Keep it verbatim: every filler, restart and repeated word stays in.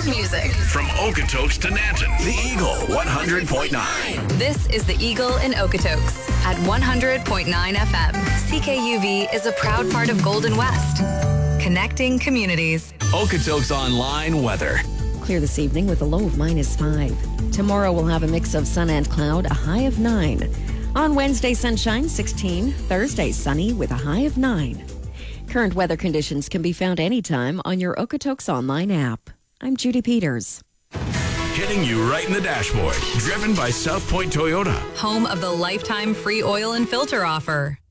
music. From Okotoks to Nanton, the Eagle one hundred point nine. This is the Eagle in Okotoks at one hundred point nine F M. C K U V is a proud part of Golden West, connecting communities. Okotoks Online weather. Clear this evening with a low of minus five. Tomorrow we'll have a mix of sun and cloud, a high of nine. On Wednesday, sunshine, sixteen. Thursday, sunny with a high of nine. Current weather conditions can be found anytime on your Okotoks Online app. I'm Judy Peters. Hitting you right in the dashboard. Driven by South Point Toyota. Home of the lifetime free oil and filter offer.